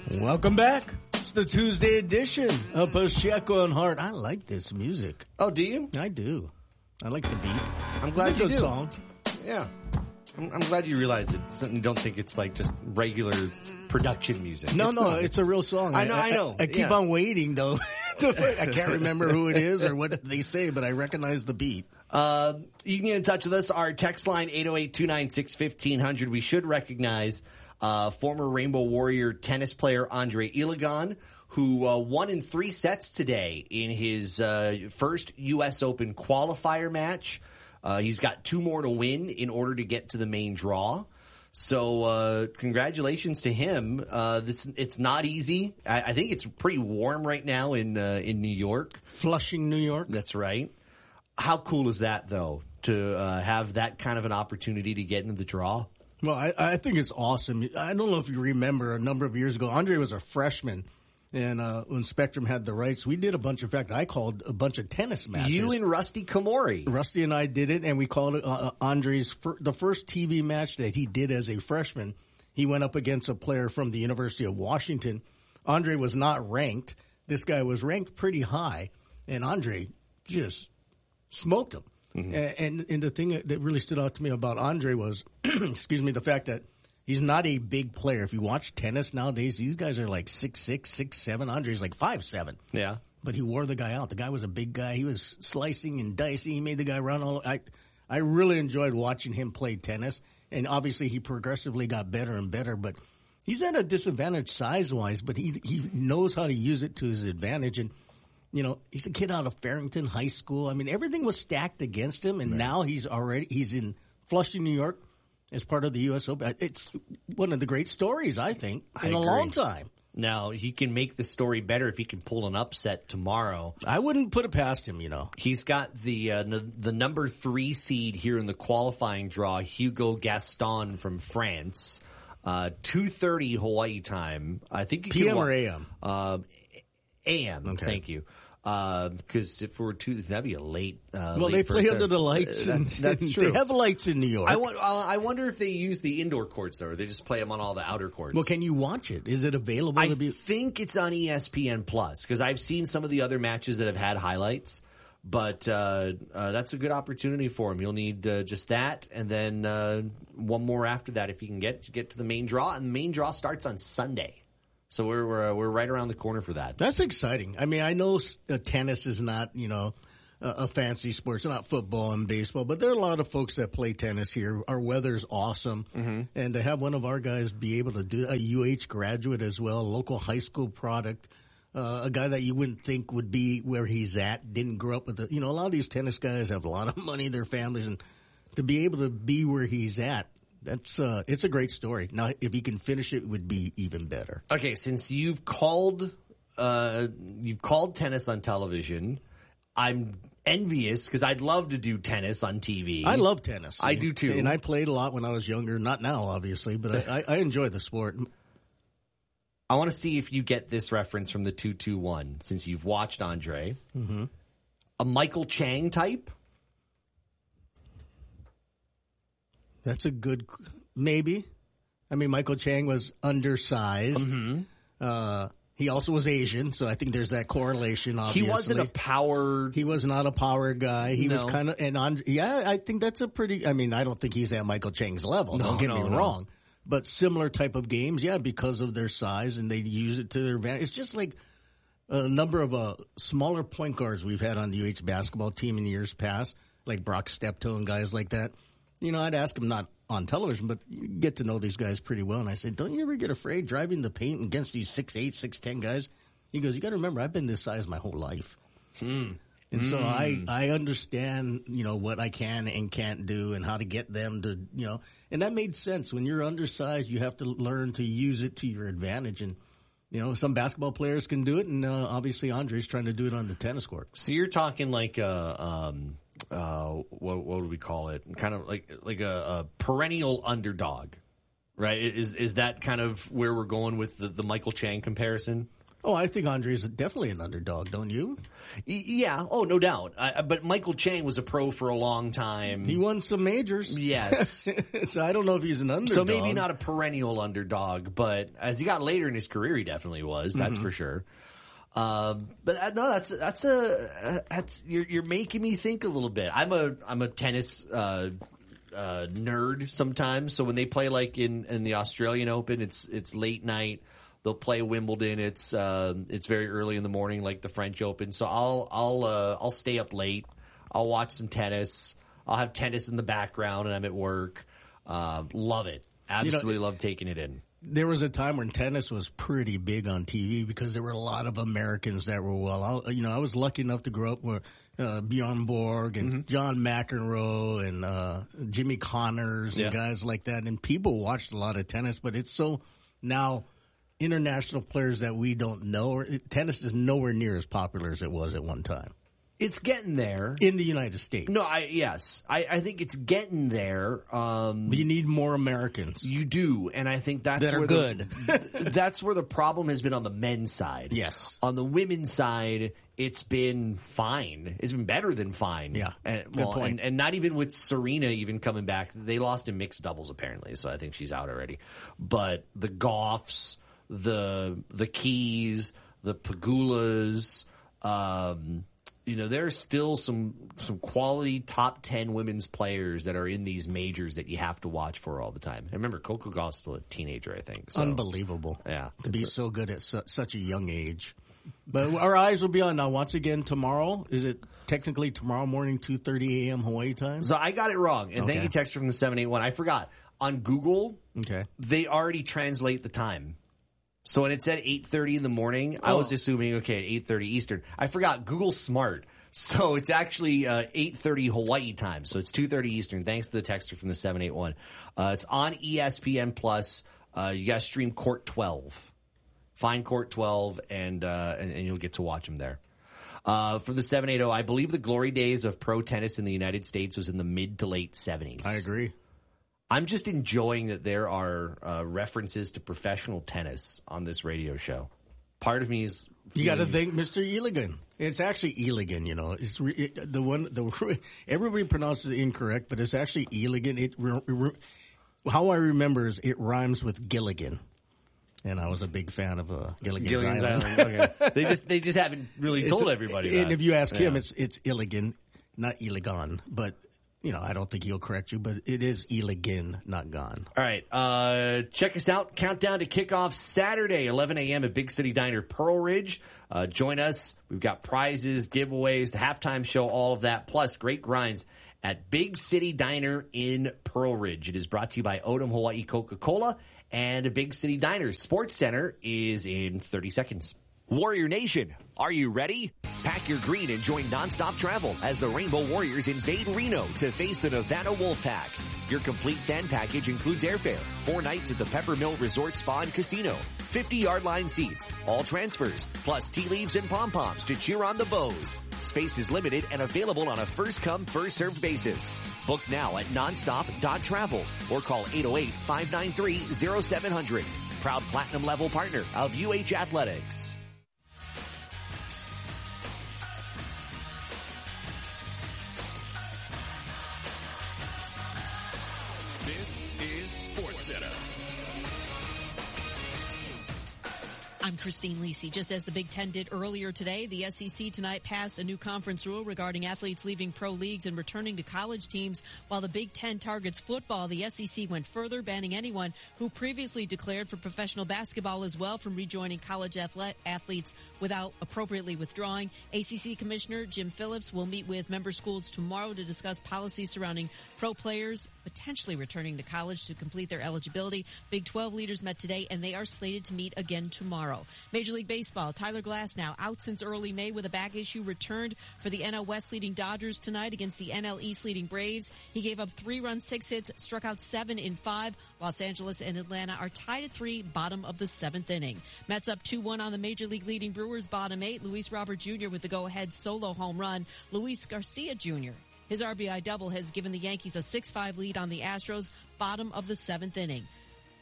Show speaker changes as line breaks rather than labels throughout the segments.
Welcome back. It's the Tuesday edition of Pacheco and Hart. I like this music.
Oh, do you?
I do. I like the beat.
I'm glad
it's a
you
good
do.
Song.
Yeah. I'm glad you realize it. You don't think it's like just regular production music.
No, it's a real song.
I know.
I keep on waiting, though. I can't remember who it is or what they say, but I recognize the beat.
You can get in touch with us. Our text line, 808-296-1500. We should recognize former Rainbow Warrior tennis player Andre Iligan, who won in 3 sets today in his first U.S. Open qualifier match. He's got 2 more to win in order to get to the main draw. So congratulations to him. It's not easy. I think it's pretty warm right now in New York.
Flushing, New York.
That's right. How cool is that, though, to have that kind of an opportunity to get into the draw?
Well, I think it's awesome. I don't know if you remember a number of years ago, Andre was a freshman. And when Spectrum had the rights, we did a bunch. In fact, I called a bunch of tennis matches.
You and Rusty Komori.
Rusty and I did it, and we called it Andre's the first TV match that he did as a freshman. He went up against a player from the University of Washington. Andre was not ranked. This guy was ranked pretty high, and Andre just smoked him. Mm-hmm. And the thing that really stood out to me about Andre was, excuse me, the fact that he's not a big player. If you watch tennis nowadays, these guys are like 6'6", 6'7". Andre's like 5'7".
Yeah.
But he wore the guy out. The guy was a big guy. He was slicing and dicing. He made the guy run all. I really enjoyed watching him play tennis. And obviously he progressively got better and better. But he's at a disadvantage size-wise, but he knows how to use it to his advantage. And, you know, he's a kid out of Farrington High School. I mean, everything was stacked against him. And now he's in Flushing, New York. As part of the U.S. Open. It's one of the great stories, I think, in a long time.
Now, he can make the story better if he can pull an upset tomorrow.
I wouldn't put it past him, you know.
He's got the number 3 seed here in the qualifying draw, Hugo Gaston from France. 2:30 Hawaii time. I think you
PM
can
or AM?
AM,
okay.
Thank you. Because if we're that'd be a late.
Well, they play under the lights.
That's true.
They have lights in New York.
I wonder if they use the indoor courts though, or they just play them on all the outer courts.
Well, can you watch it? Is it available?
I think it's on ESPN Plus because I've seen some of the other matches that have had highlights. But that's a good opportunity for him. You'll need just that, and then one more after that if you can get to the main draw. And the main draw starts on Sunday. So we're right around the corner for that.
That's exciting. I mean, I know tennis is not, you know, a fancy sport. It's not football and baseball, but there are a lot of folks that play tennis here. Our weather's awesome. Mm-hmm. And to have one of our guys be able to do a UH graduate as well, a local high school product, a guy that you wouldn't think would be where he's at, didn't grow up with a lot of these tennis guys have a lot of money, their families, and to be able to be where he's at, it's a great story. Now, if he can finish it, would be even better.
Okay, since you've called tennis on television, I'm envious because I'd love to do tennis on TV.
I love tennis.
I do too,
and I played a lot when I was younger. Not now, obviously, but I enjoy the sport.
I want to see if you get this reference from the 221 since you've watched Andre.
Mm-hmm.
A Michael Chang type.
That's a good, maybe. I mean, Michael Chang was undersized.
Mm-hmm.
He also was Asian, so I think there's that correlation, obviously.
He wasn't a power...
He was not a power guy. He was kind of... I think that's a pretty... I mean, I don't think he's at Michael Chang's level. Don't get me wrong. But similar type of games, because of their size, and they use it to their advantage. It's just like a number of smaller point guards we've had on the UH basketball team in years past, like Brock Steptoe and guys like that. You know, I'd ask him not on television, but you get to know these guys pretty well. And I said, don't you ever get afraid driving the paint against these 6'8", 6'10" guys? He goes, you got to remember, I've been this size my whole life. And so I understand, what I can and can't do and how to get them to, and that made sense. When you're undersized, you have to learn to use it to your advantage. And, some basketball players can do it. And obviously Andre's trying to do it on the tennis court.
So you're talking like what would we call it? Kind of like a perennial underdog, right? Is that kind of where we're going with the Michael Chang comparison?
Oh, I think Andre's definitely an underdog, don't you?
Yeah. Oh, no doubt. But Michael Chang was a pro for a long time.
He won some majors.
Yes.
So I don't know if he's an underdog.
So maybe not a perennial underdog, but as he got later in his career, he definitely was. That's for sure. But no, that's you're making me think a little bit. I'm a tennis nerd sometimes. So when they play like in the Australian Open, it's late night. They'll play Wimbledon. It's very early in the morning, like the French Open. So I'll stay up late. I'll watch some tennis. I'll have tennis in the background, and I'm at work. Love it. Absolutely love taking it in.
There was a time when tennis was pretty big on TV because there were a lot of Americans that were I was lucky enough to grow up with Bjorn Borg and John McEnroe and Jimmy Connors and guys like that. And people watched a lot of tennis, but it's so now international players that we don't know. Tennis is nowhere near as popular as it was at one time.
It's getting there.
In the United States.
No, I think it's getting there.
But you need more Americans.
You do, and I think that's
that are good.
That's where the problem has been on the men's side.
Yes.
On the women's side, it's been fine. It's been better than fine.
Yeah.
And,
good point.
And not even with Serena even coming back. They lost in mixed doubles apparently, so I think she's out already. But the Goffs, the Keys, the Pagulas, there's still some quality top 10 women's players that are in these majors that you have to watch for all the time. And remember, Coco Gauff's still a teenager, I think. So.
Unbelievable.
Yeah.
To be so good at such a young age. But our eyes will be on now once again tomorrow. Is it technically tomorrow morning, 2:30 a.m. Hawaii time?
So I got it wrong. And thank you, Texter from the 781. I forgot. On Google, they already translate the time. So when it said 8:30 in the morning, I was assuming, at 8:30 Eastern. I forgot. Google's smart. So it's actually 8:30 Hawaii time. So it's 2:30 Eastern. Thanks to the texter from the 781. It's on ESPN Plus. You guys stream Court 12. Find Court 12 and you'll get to watch them there. For the 780, I believe the glory days of pro tennis in the United States was in the mid to late 70s.
I agree.
I'm just enjoying that there are references to professional tennis on this radio show. Part of me is
you got to thank Mr. Elegant. It's actually Elegant, It's everybody pronounces it incorrect, but it's actually Elegant. How I remember is it rhymes with Gilligan, and I was a big fan of Gilligan's Island.
Okay. They just haven't really told everybody that.
And if you ask him, it's Elegant, not Iligan, but. I don't think he'll correct you, but it is Elegant, not gone.
All right. Check us out. Countdown to kickoff Saturday, 11 a.m. at Big City Diner, Pearl Ridge. Join us. We've got prizes, giveaways, the halftime show, all of that, plus great grinds at Big City Diner in Pearl Ridge. It is brought to you by Odom Hawaii Coca-Cola and Big City Diner. Sports Center is in 30 seconds.
Warrior Nation, are you ready? Pack your green and join nonstop travel as the Rainbow Warriors invade Reno to face the Nevada Wolfpack. Your complete fan package includes airfare, 4 nights at the Peppermill Resort Spa and Casino, 50-yard line seats, all transfers, plus tea leaves and pom-poms to cheer on the Bows. Space is limited and available on a first-come, first-served basis. Book now at nonstop.travel or call 808-593-0700. Proud platinum level partner of UH Athletics.
I'm Christine Lisi. Just as the Big Ten did earlier today, the SEC tonight passed a new conference rule regarding athletes leaving pro leagues and returning to college teams. While the Big Ten targets football, the SEC went further, banning anyone who previously declared for professional basketball as well from rejoining college athletes without appropriately withdrawing. ACC Commissioner Jim Phillips will meet with member schools tomorrow to discuss policies surrounding pro players potentially returning to college to complete their eligibility. Big 12 leaders met today, and they are slated to meet again tomorrow. Major League Baseball, Tyler Glasnow out since early May with a back issue, returned for the NL West leading Dodgers tonight against the NL East leading Braves. He gave up 3 runs, 6 hits, struck out 7 in 5. Los Angeles and Atlanta are tied at 3, bottom of the 7th inning. Mets up 2-1 on the Major League leading Brewers, bottom 8. Luis Robert Jr. with the go-ahead solo home run. Luis Garcia Jr., his RBI double has given the Yankees a 6-5 lead on the Astros, bottom of the 7th inning.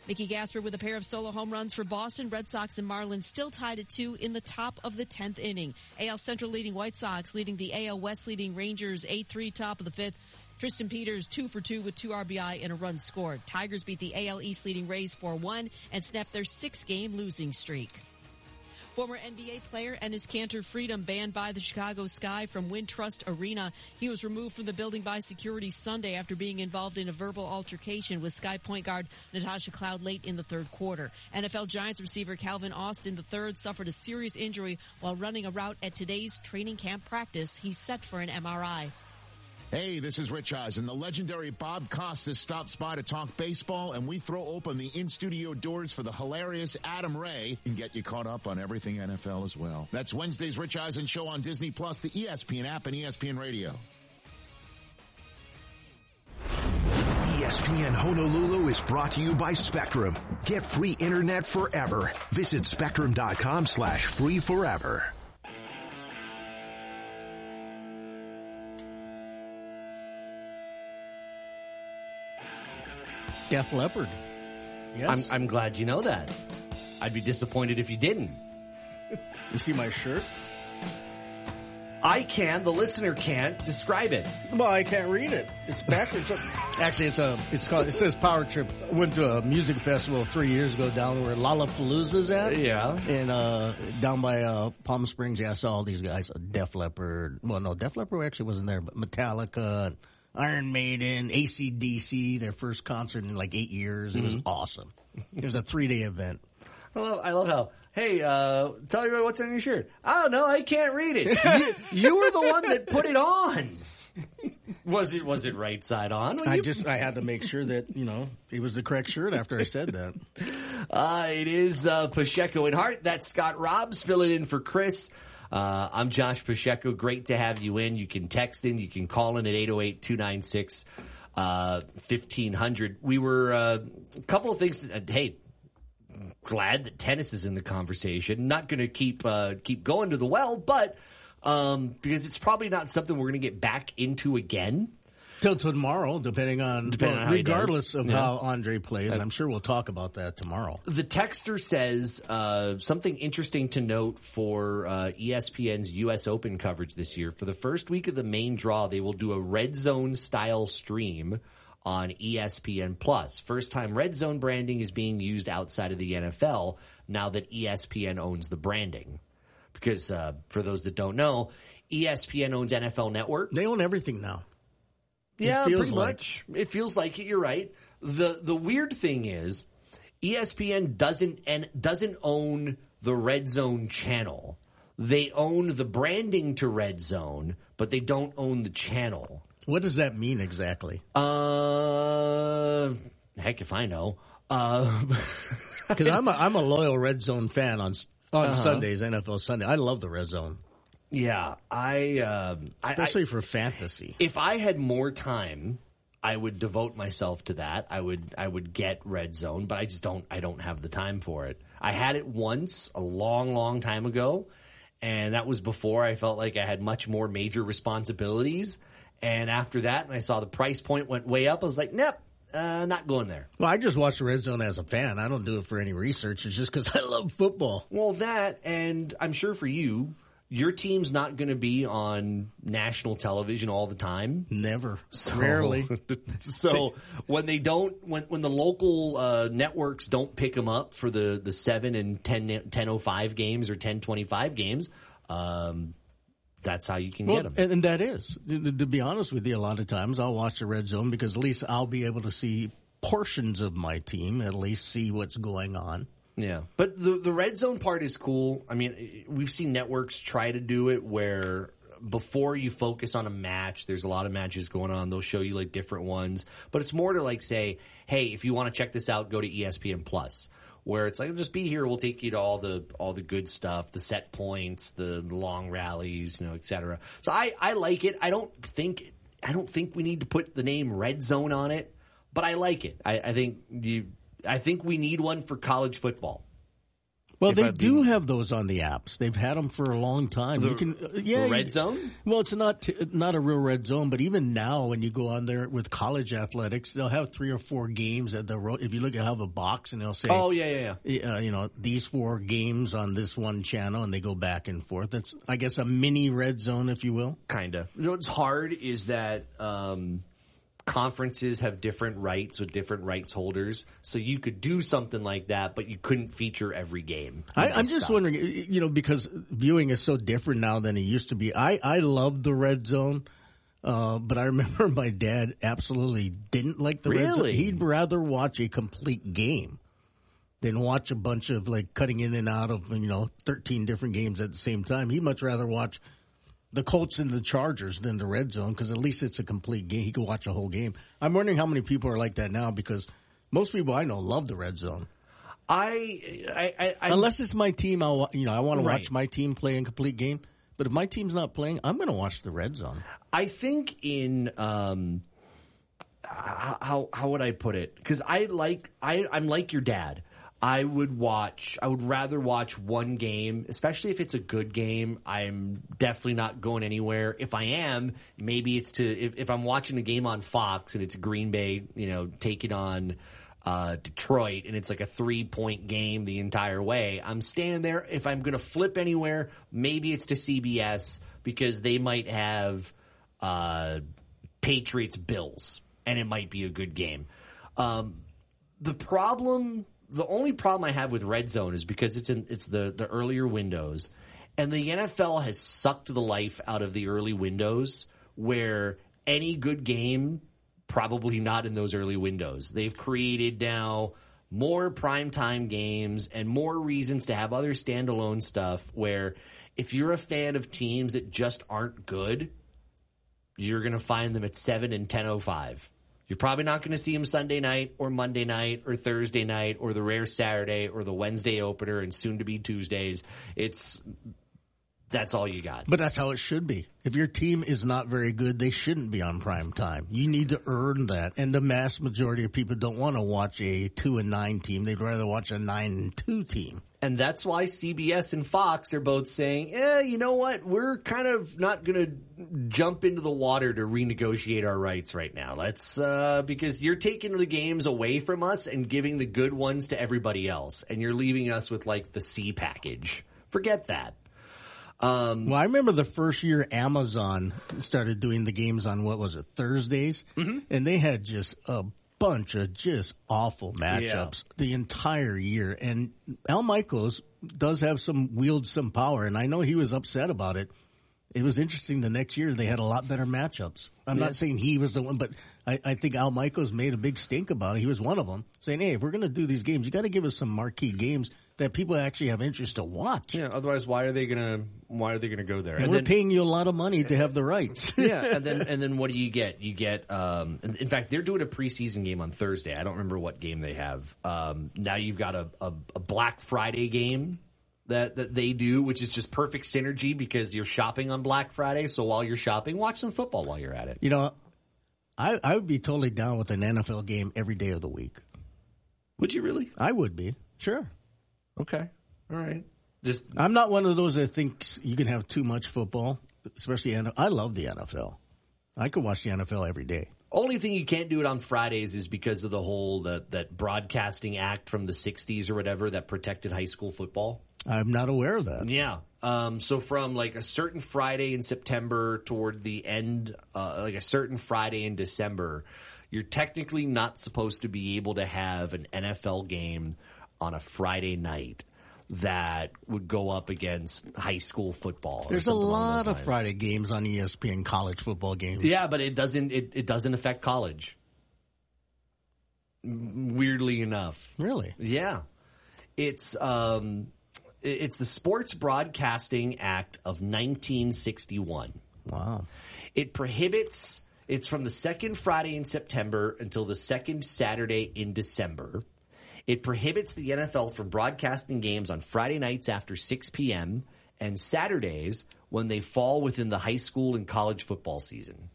Mickey Gasper with a pair of solo home runs for Boston. Red Sox and Marlins still tied at 2 in the top of the 10th inning. AL Central leading White Sox, leading the AL West leading Rangers 8-3 top of the 5th. Tristan Peters 2 for 2 with 2 RBI and a run scored. Tigers beat the AL East leading Rays 4-1 and snapped their 6-game losing streak. Former NBA player Enes Kanter Freedom banned by the Chicago Sky from Wintrust Arena. He was removed from the building by security Sunday after being involved in a verbal altercation with Sky point guard Natasha Cloud late in the third quarter. NFL Giants receiver Calvin Austin III suffered a serious injury while running a route at today's training camp practice. He's set for an MRI.
Hey, this is Rich Eisen. The legendary Bob Costas stops by to talk baseball, and we throw open the in-studio doors for the hilarious Adam Ray and get you caught up on everything NFL as well. That's Wednesday's Rich Eisen Show on Disney+, the ESPN app, and ESPN Radio.
ESPN Honolulu is brought to you by Spectrum. Get free internet forever. Visit spectrum.com/free forever.
Def Leppard. Yes.
I'm glad you know that. I'd be disappointed if you didn't.
You see my shirt?
I can. The listener can't. Describe it.
Well, I can't read it. It's backwards. Actually, it says Power Trip. I went to a music festival 3 years ago down where Lollapalooza's at.
Yeah.
And down by Palm Springs, I saw all these guys. Def Leppard. Well, no, Def Leppard actually wasn't there, but Metallica, Iron Maiden, AC/DC, their first concert in like 8 years. It was awesome. It was a 3-day event.
I love how, hey, tell everybody what's on your shirt. I don't know. I can't read it. You were the one that put it on. Was it right side on?
I had to make sure that, it was the correct shirt after I said that.
It is Pacheco and Hart. That's Scott Robbs filling in for Chris. I'm Josh Pacheco. Great to have you in. You can text in. You can call in at 808-296-1500. We were a couple of things. Hey, glad that tennis is in the conversation. Not going to keep going to the well, but because it's probably not something we're going to get back into again.
Till tomorrow, depending on how regardless of how Andre plays. I'm sure we'll talk about that tomorrow.
The texter says something interesting to note for ESPN's U.S. Open coverage this year. For the first week of the main draw, they will do a Red Zone style stream on ESPN Plus. First time Red Zone branding is being used outside of the NFL now that ESPN owns the branding. Because for those that don't know, ESPN owns NFL Network.
They own everything now.
Yeah, pretty much. It feels like it. You're right. The weird thing is ESPN doesn't own the Red Zone channel. They own the branding to Red Zone, but they don't own the channel.
What does that mean exactly?
Heck if I know.
Because I'm a loyal Red Zone fan on Sundays, NFL Sunday. I love the Red Zone.
Yeah,
especially for fantasy.
If I had more time, I would devote myself to that. I would get Red Zone, but I don't have the time for it. I had it once a long, long time ago, and that was before I felt like I had much more major responsibilities. And after that, and I saw the price point went way up, I was like, nope. Not going there.
Well, I just watch the Red Zone as a fan. I don't do it for any research. It's just because I love football.
Well, that, and I'm sure for you, your team's not going to be on national television all the time.
Never. Rarely.
So when they don't, when the local networks don't pick them up for the 7 and 10:05 games or 10:25 games, that's how you can get them.
And that is. To be honest with you, a lot of times I'll watch the Red Zone because at least I'll be able to see portions of my team, at least see what's going on.
Yeah. But the Red Zone part is cool. I mean, we've seen networks try to do it where before you focus on a match, there's a lot of matches going on. They'll show you like different ones. But it's more to like say, hey, if you want to check this out, go to ESPN Plus. Where it's like, just be here. We'll take you to all the good stuff, the set points, the long rallies, et cetera. So I like it. I don't think we need to put the name Red Zone on it, but I like it. I think we need one for college football.
Well, they do have those on the apps. They've had them for a long time.
The Red Zone?
Well, it's not a real red zone, but even now when you go on there with college athletics, they'll have 3 or 4 games at the if you look at how the box and they'll say,
"Oh, yeah.
These 4 games on this one channel," and they go back and forth. That's, I guess, a mini red zone, if you will.
Kinda. What's hard is that conferences have different rights with different rights holders, so you could do something like that, but you couldn't feature every game.
I'm just wondering, because viewing is so different now than it used to be. I love the red zone, but I remember my dad absolutely didn't like the red zone. He'd rather watch a complete game than watch a bunch of cutting in and out of 13 different games at the same time. He'd much rather watch the Colts and the Chargers than the red zone, because at least it's a complete game. He could watch a whole game. I'm wondering how many people are like that now, because most people I know love the red zone. Unless it's my team, I want to watch my team play a complete game. But if my team's not playing, I'm going to watch the red zone.
I think in how would I put it? Because I'm like your dad. I would rather watch one game, especially if it's a good game. I'm definitely not going anywhere. If I am, maybe it's if I'm watching a game on Fox and it's Green Bay, taking on Detroit, and it's like a 3-point game the entire way. I'm staying there. If I'm going to flip anywhere, maybe it's to CBS, because they might have Patriots Bills, and it might be a good game. The only problem I have with Red Zone is because it's the earlier windows, and the NFL has sucked the life out of the early windows, where any good game, probably not in those early windows. They've created now more primetime games and more reasons to have other standalone stuff, where if you're a fan of teams that just aren't good, you're going to find them at 7 and 10:05. You're probably not going to see them Sunday night or Monday night or Thursday night or the rare Saturday or the Wednesday opener and soon to be Tuesdays. That's all you got.
But that's how it should be. If your team is not very good, they shouldn't be on prime time. You need to earn that. And the mass majority of people don't want to watch a 2-9 team. They'd rather watch a 9-2 team.
And that's why CBS and Fox are both saying, you know what? We're kind of not going to jump into the water to renegotiate our rights right now. Let's, because you're taking the games away from us and giving the good ones to everybody else. And you're leaving us with the C package. Forget that.
Well, I remember the first year Amazon started doing the games on, Thursdays? Mm-hmm. And they had just a bunch of just awful matchups the entire year. And Al Michaels does have wields some power, and I know he was upset about it. It was interesting the next year they had a lot better matchups. I'm not saying he was the one, but I think Al Michaels made a big stink about it. He was one of them, saying, hey, if we're going to do these games, you got to give us some marquee games that people actually have interest to watch.
Yeah, otherwise why are they going to go there?
And we're paying you a lot of money to have the rights.
Yeah, and then what do you get? You get in fact, they're doing a preseason game on Thursday. I don't remember what game they have. Now you've got a Black Friday game that they do, which is just perfect synergy because you're shopping on Black Friday. So while you're shopping, watch some football while you're at it.
I would be totally down with an NFL game every day of the week.
Would you really?
I would be. Sure.
Okay. All right.
I'm not one of those that thinks you can have too much football, especially I love the NFL. I could watch the NFL every day.
Only thing you can't do it on Fridays is because of the whole that Broadcasting Act from the 60s or whatever that protected high school football.
I'm not aware of that.
Yeah. So from a certain Friday in September toward the end, a certain Friday in December, you're technically not supposed to be able to have an NFL game on a Friday night that would go up against high school football.
There's a lot of Friday games on ESPN, college football games.
Yeah, but it doesn't affect college. Weirdly enough.
Really?
Yeah. It's the Sports Broadcasting Act of 1961.
Wow.
It prohibits, it's from the second Friday in September until the second Saturday in December. It prohibits the NFL from broadcasting games on Friday nights after 6 p.m. and Saturdays when they fall within the high school and college football season.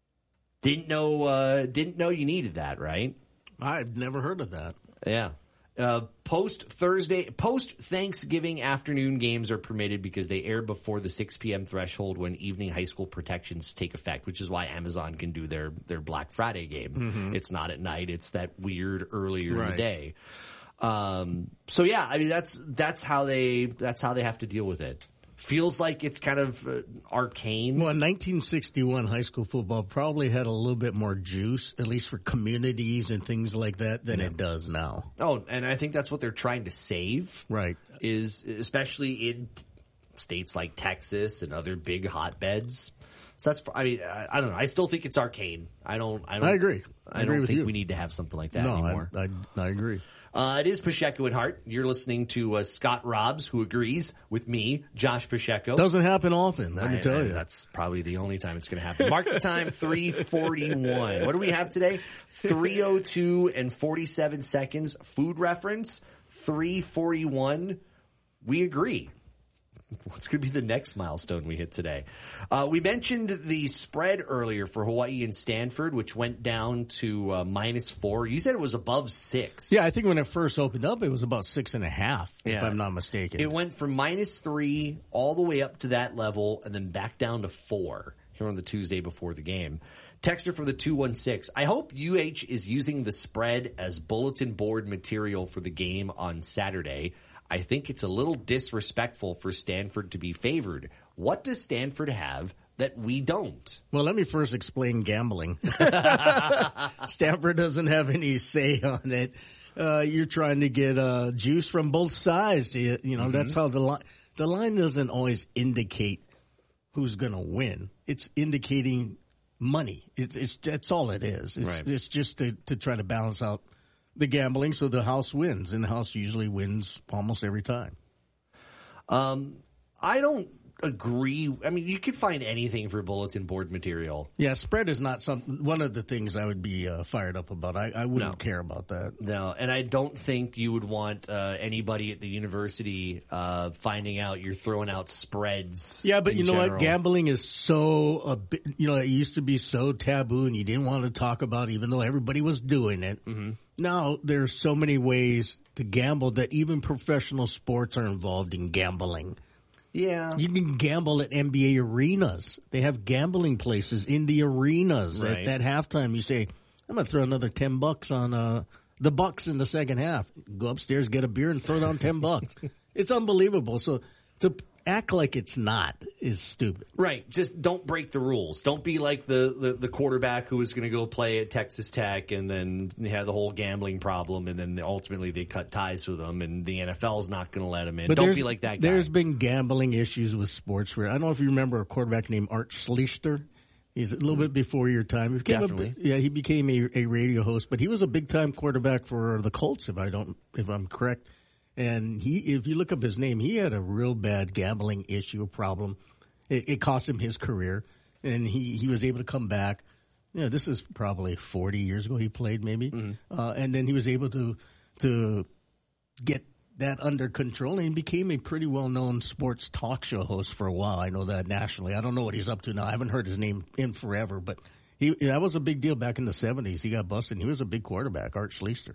Didn't know you needed that, right?
I've never heard of that.
Yeah. Post Thanksgiving afternoon games are permitted because they air before the 6 p.m. threshold when evening high school protections take effect, which is why Amazon can do their Black Friday game. Mm-hmm. It's not at night; it's that weird earlier in the day. So yeah, I mean that's how they have to deal with it. Feels like it's kind of arcane.
Well, 1961 high school football probably had a little bit more juice, at least for communities and things like that, than it does now.
Oh, and I think that's what they're trying to save.
Right.
Is especially in states like Texas and other big hotbeds. So that's, I mean, I don't know. I still think it's arcane. I agree. I don't think we need to have something like that anymore.
I agree.
It is Pacheco and Hart. You're listening to Scott Robbs, who agrees with me, Josh Pacheco.
Doesn't happen often, let me tell you.
That's probably the only time it's going to happen. Mark the time, 3:41. What do we have today? 3:02 and 47 seconds. Food reference, 3:41. We agree. What's going to be the next milestone we hit today? We mentioned the spread earlier for Hawaii and Stanford, which went down to -4. You said it was above 6.
Yeah, I think when it first opened up, it was about 6.5, if I'm not mistaken.
It went from -3 all the way up to that level and then back down to 4 here on the Tuesday before the game. Texter from the 216. I hope UH is using the spread as bulletin board material for the game on Saturday. I think it's a little disrespectful for Stanford to be favored. What does Stanford have that we don't?
Well, let me first explain gambling. Stanford doesn't have any say on it. You're trying to get juice from both sides. That's how the line doesn't always indicate who's going to win. It's indicating money. That's all it is. It's just to try to balance out the gambling so the house wins, and the house usually wins almost every time.
I don't agree. I mean, you could find anything for bulletin board material.
Yeah, spread is not one of the things I would be fired up about. I wouldn't care about that.
No, and I don't think you would want anybody at the university finding out you're throwing out spreads.
Yeah, but you know what? Gambling is so, it used to be so taboo and you didn't want to talk about it, even though everybody was doing it. Mm-hmm. Now, there's so many ways to gamble that even professional sports are involved in gambling.
Yeah.
You can gamble at NBA arenas. They have gambling places in the arenas.
Right.
At halftime, you say, I'm going to throw another $10 on the Bucks in the second half. Go upstairs, get a beer, and throw down $10. It's unbelievable. So to act like it's not is stupid.
Right. Just don't break the rules. Don't be like the quarterback who was going to go play at Texas Tech and then they had the whole gambling problem and then ultimately they cut ties with them and the NFL's not going to let him in. But don't be like that guy.
There's been gambling issues with sports. I don't know if you remember a quarterback named Art Schlichter. He's a little bit before your time. He became a radio host, but he was a big-time quarterback for the Colts, if I'm correct. And if you look up his name, he had a real bad gambling issue, problem. It cost him his career, and he was able to come back. This is probably 40 years ago he played, maybe. Mm-hmm. And then he was able to get that under control, and he became a pretty well-known sports talk show host for a while. I know that nationally. I don't know what he's up to now. I haven't heard his name in forever, but that was a big deal back in the 70s. He got busted, and he was a big quarterback, Art Schlichter.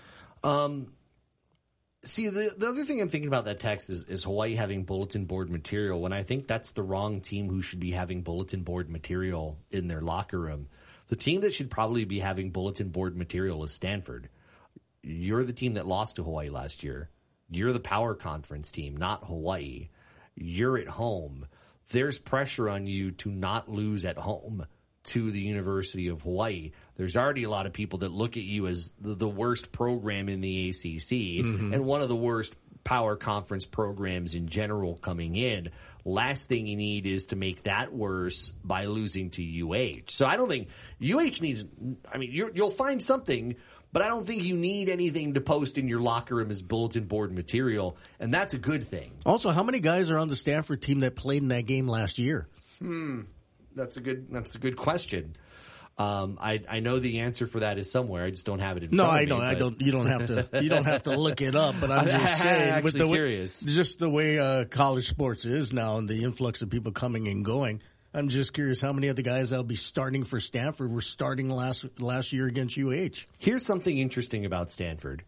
See, the other thing I'm thinking about that text is Hawaii having bulletin board material, when I think that's the wrong team who should be having bulletin board material in their locker room. The team that should probably be having bulletin board material is Stanford. You're the team that lost to Hawaii last year. You're the power conference team, not Hawaii. You're at home. There's pressure on you to not lose at home to the University of Hawaii. There's already a lot of people that look at you as the worst program in the ACC and one of the worst power conference programs in general coming in. Last thing you need is to make that worse by losing to UH. So I don't think UH needs, you'll find something, but I don't think you need anything to post in your locker room as bulletin board material, and that's a good thing.
Also, how many guys are on the Stanford team that played in that game last year?
That's a good question. I know the answer for that is somewhere. I just don't have it in
front of
me.
No, I don't. You don't have to look it up. But I'm just saying,
I'm actually curious.
Just the way college sports is now, and the influx of people coming and going. I'm just curious how many of the guys that'll be starting for Stanford were starting last year against UH.
Here's something interesting about Stanford.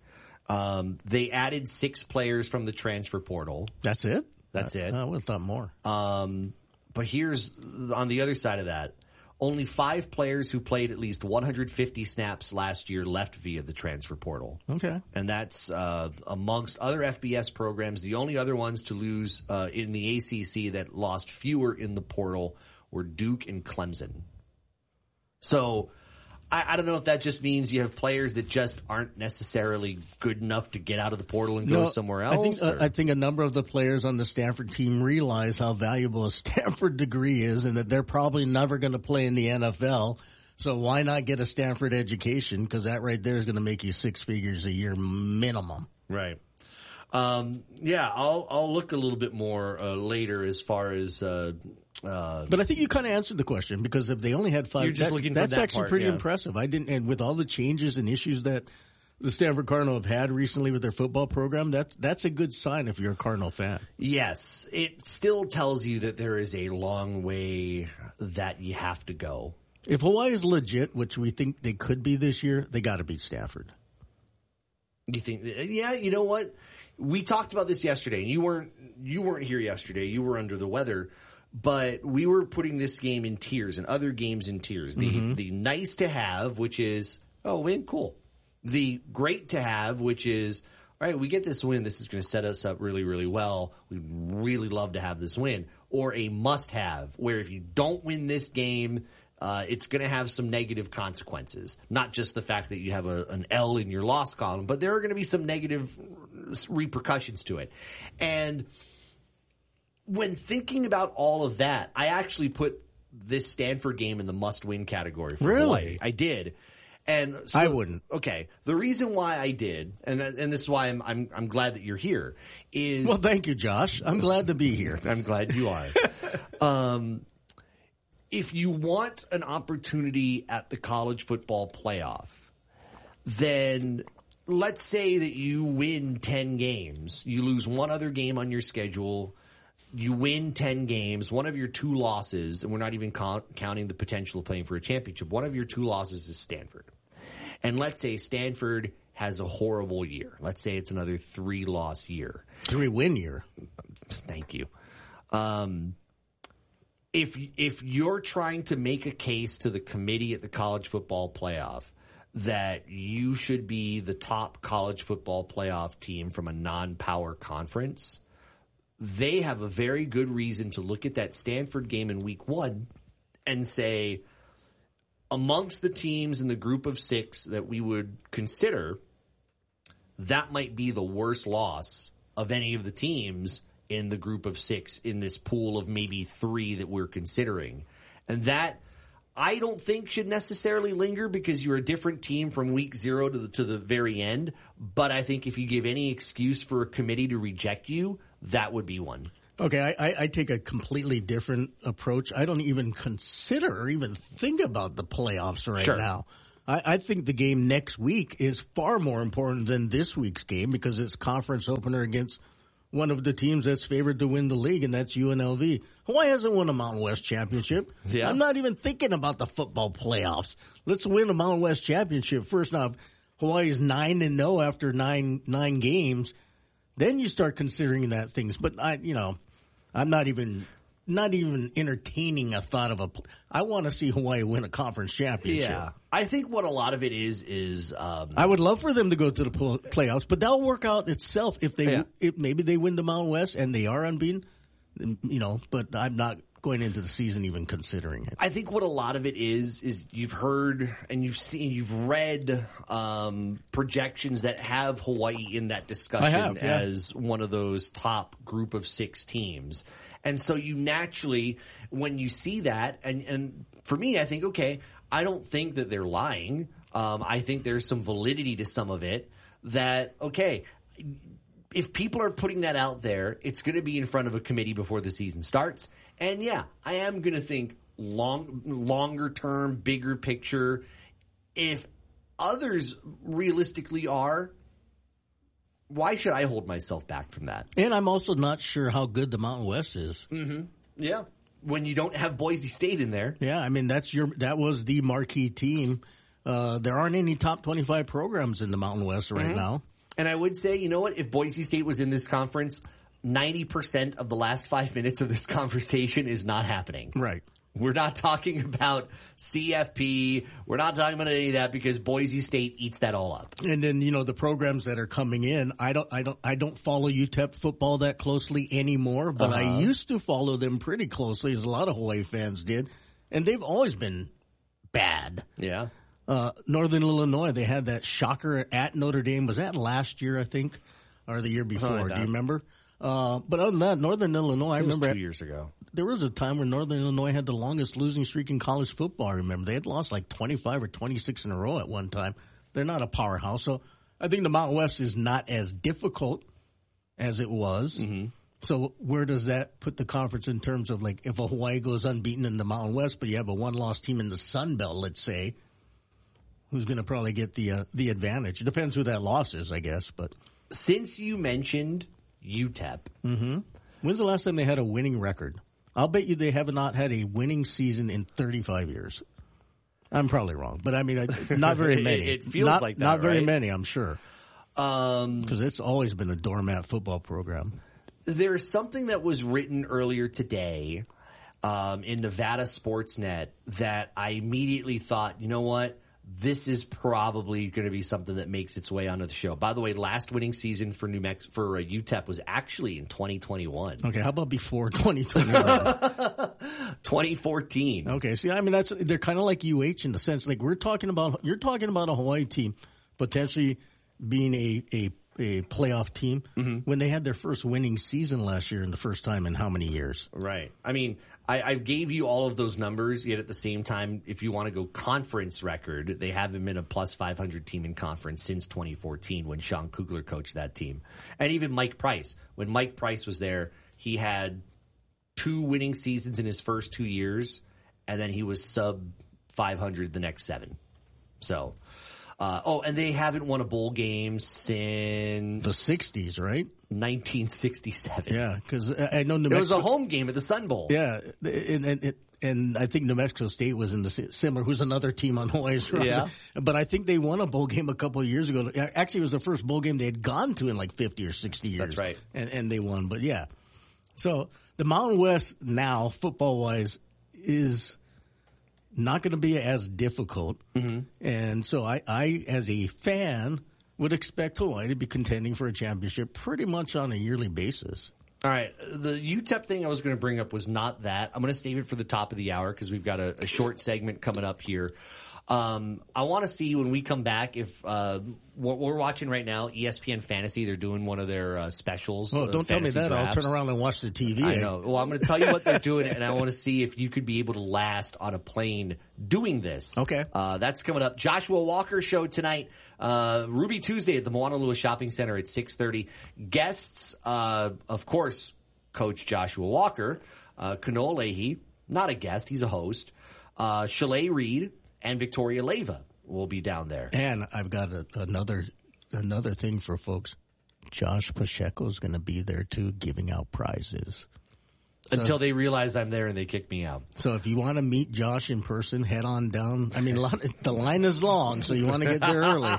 They added 6 players from the transfer portal.
That's it?
That's it.
I would have thought more.
But here's on the other side of that. Only 5 players who played at least 150 snaps last year left via the transfer portal.
Okay.
And that's amongst other FBS programs. The only other ones to lose in the ACC that lost fewer in the portal were Duke and Clemson. So I don't know if that just means you have players that just aren't necessarily good enough to get out of the portal and go somewhere else.
I think a number of the players on the Stanford team realize how valuable a Stanford degree is and that they're probably never going to play in the NFL. So why not get a Stanford education? Because that right there is going to make you 6 figures a year minimum.
Right. I'll look a little bit more later as far as
but I think you kind of answered the question, because if they only had 5,
you're just looking for
that's
that
actually
part,
pretty
yeah.
impressive. And with all the changes and issues that the Stanford Cardinal have had recently with their football program, that's a good sign if you're a Cardinal fan.
Yes, it still tells you that there is a long way that you have to go.
If Hawaii is legit, which we think they could be this year, they got to beat Stanford.
You think? Yeah, you know what? We talked about this yesterday, and you weren't here yesterday. You were under the weather. But we were putting this game in tiers and other games in tiers. The nice to have, which is, win, cool. The great to have, which is, all right, we get this win. This is going to set us up really, really well. We'd really love to have this win. Or a must have, where if you don't win this game, it's going to have some negative consequences. Not just the fact that you have an L in your loss column, but there are going to be some negative repercussions to it. And when thinking about all of that, I actually put this Stanford game in the must-win category for Hawaii. I did. And so,
I wouldn't.
Okay. The reason why I did, and this is why I'm glad that you're here, is...
Well, thank you, Josh. I'm glad to be here.
I'm glad you are. If you want an opportunity at the college football playoff, then let's say that you win 10 games. You lose one other game on your schedule. You win 10 games, one of your 2 losses, and we're not even counting the potential of playing for a championship. One of your 2 losses is Stanford. And let's say Stanford has a horrible year. Let's say it's another 3-loss year.
3-win year.
Thank you. If you're trying to make a case to the committee at the college football playoff that you should be the top college football playoff team from a non-power conference, they have a very good reason to look at that Stanford game in week 1 and say, amongst the teams in the group of 6 that we would consider, that might be the worst loss of any of the teams in the group of 6 in this pool of maybe 3 that we're considering. And that, I don't think, should necessarily linger because you're a different team from week 0 to the very end. But I think if you give any excuse for a committee to reject you, that would be one.
Okay, I take a completely different approach. I don't even consider or even think about the playoffs right now. I think the game next week is far more important than this week's game because it's conference opener against one of the teams that's favored to win the league, and that's UNLV. Hawaii hasn't won a Mountain West championship. Yeah. I'm not even thinking about the football playoffs. Let's win a Mountain West championship first. Now, if Hawaii's 9-0 after nine games, then you start considering that things. But I'm not even entertaining a thought of I want to see Hawaii win a conference championship.
Yeah. I think what a lot of it is
I would love for them to go to the playoffs, but that'll work out itself if maybe they win the Mountain West and they are unbeaten, but I'm not going into the season even considering it.
I think what a lot of it is you've heard and you've read projections that have Hawaii in that discussion as one of those top group of 6 teams. And so you naturally, when you see that, and for me, I think, okay, I don't think that they're lying. I think there's some validity to some of it that, okay, if people are putting that out there, it's going to be in front of a committee before the season starts. And yeah, I am going to think longer term, bigger picture. If others realistically are, why should I hold myself back from that?
And I'm also not sure how good the Mountain West is.
Mm-hmm. Yeah. When you don't have Boise State in there.
Yeah, I mean, that was the marquee team. There aren't any top 25 programs in the Mountain West right now.
And I would say, you know what? If Boise State was in this conference, 90% of the last 5 minutes of this conversation is not happening.
Right.
We're not talking about CFP. We're not talking about any of that because Boise State eats that all up.
And then, the programs that are coming in, I don't follow UTEP football that closely anymore, but I used to follow them pretty closely, as a lot of Hawaii fans did. And they've always been bad.
Yeah.
Northern Illinois, they had that shocker at Notre Dame. Was that last year, I think, or the year before? Do you remember? But other than that, Northern Illinois, I remember
2 years ago.
There was a time when Northern Illinois had the longest losing streak in college football. I remember they had lost like 25 or 26 in a row at one time. They're not a powerhouse. So I think the Mountain West is not as difficult as it was. Mm-hmm. So where does that put the conference in terms of, like, if a Hawaii goes unbeaten in the Mountain West, but you have a one-loss team in the Sun Belt, let's say, who's going to probably get the advantage? It depends who that loss is, I guess. But
since you mentioned UTEP,
when's the last time they had a winning record? I'll bet you they have not had a winning season in 35 years. I'm probably wrong, but I mean, not very many.
It feels like that,
not very
right?
many, I'm sure. Because it's always been a doormat football program.
There's something that was written earlier today in Nevada Sportsnet that I immediately thought, you know what? This is probably going to be something that makes its way onto the show. By the way, last winning season for UTEP was actually in 2021.
Okay, how about before 2021?
2014.
Okay, see, I mean, they're kind of like UH in the sense, like you're talking about a Hawaii team potentially being a playoff team when they had their first winning season last year and the first time in how many years?
Right. I mean, I gave you all of those numbers, yet at the same time, if you want to go conference record, they haven't been a plus 500 team in conference since 2014 when Sean Kugler coached that team. And even Mike Price. When Mike Price was there, he had 2 winning seasons in his first 2 years, and then he was sub 500 the next 7. So, and they haven't won a bowl game since
the 60s, right?
1967.
Yeah, because I know New Mexico.
It was a home game at the Sun Bowl.
Yeah, and I think New Mexico State was in the similar, who's another team on Hawaii's run.
Yeah.
But I think they won a bowl game a couple of years ago. Actually, it was the first bowl game they had gone to in like 50 or 60 years.
That's right.
And they won. But yeah. So the Mountain West now, football-wise, is not going to be as difficult. Mm-hmm. And so I, as a fan, would expect Hawaii to be contending for a championship pretty much on a yearly basis.
All right. The UTEP thing I was going to bring up was not that. I'm going to save it for the top of the hour because we've got a short segment coming up here. I want to see when we come back if what we're watching right now, ESPN Fantasy, they're doing one of their specials.
Oh, don't tell me that.
Drafts.
I'll turn around and watch the TV.
I know. Well, I'm going to tell you what they're doing, and I want to see if you could be able to last on a plane doing this.
Okay.
That's coming up. Joshua Walker show tonight. Ruby Tuesday at the Moanalua Shopping Center at 6:30. Guests, of course, Coach Joshua Walker, Kanoa Leahy, not a guest, he's a host. Chalet Reed and Victoria Leyva will be down there.
And I've got another thing for folks. Josh Pacheco is going to be there too, giving out prizes.
Until they realize I'm there and they kick me out.
So if you want to meet Josh in person, head on down. I mean, the line is long, so you want to get there early.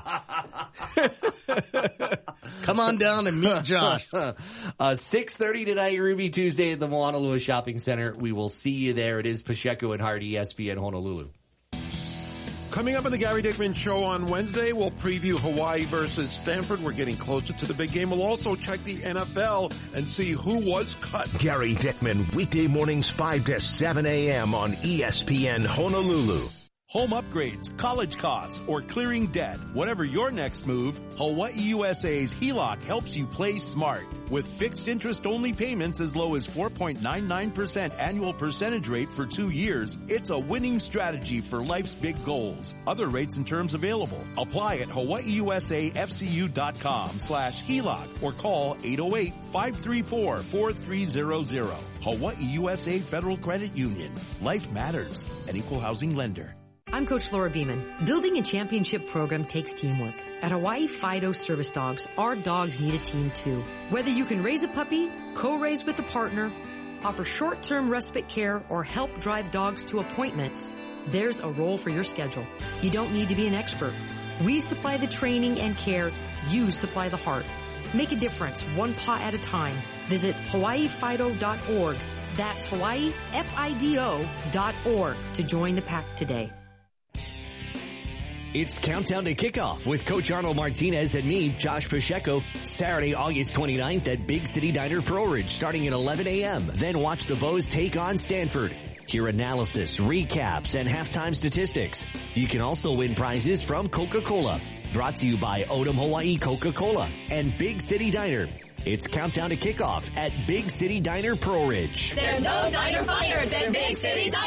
Come on down and meet Josh.
6:30 tonight, Ruby Tuesday at the Moanalua Shopping Center. We will see you there. It is Pacheco and Hart, ESPN Honolulu.
Coming up on the Gary Dickman Show on Wednesday, we'll preview Hawaii versus Stanford. We're getting closer to the big game. We'll also check the NFL and see who was cut.
Gary Dickman, weekday mornings 5 to 7 a.m. on ESPN Honolulu.
Home upgrades, college costs, or clearing debt. Whatever your next move, Hawaii USA's HELOC helps you play smart. With fixed interest-only payments as low as 4.99% annual percentage rate for 2 years, it's a winning strategy for life's big goals. Other rates and terms available. Apply at hawaiiusafcu.com/HELOC or call 808-534-4300. Hawaii USA Federal Credit Union. Life matters. An equal housing lender.
I'm Coach Laura Beeman. Building a championship program takes teamwork. At Hawaii Fido Service Dogs, our dogs need a team too. Whether you can raise a puppy, co-raise with a partner, offer short-term respite care, or help drive dogs to appointments, there's a role for your schedule. You don't need to be an expert. We supply the training and care. You supply the heart. Make a difference, one paw at a time. Visit HawaiiFido.org. That's HawaiiFido.org to join the pack today.
It's Countdown to Kickoff with Coach Arnold Martinez and me, Josh Pacheco, Saturday, August 29th at Big City Diner Pearl Ridge starting at 11 a.m. Then watch the Vols take on Stanford. Hear analysis, recaps, and halftime statistics. You can also win prizes from Coca-Cola. Brought to you by Odom Hawaii Coca-Cola and Big City Diner. It's Countdown to Kickoff at Big City Diner Pearl Ridge.
There's no diner finer than Big City Diner.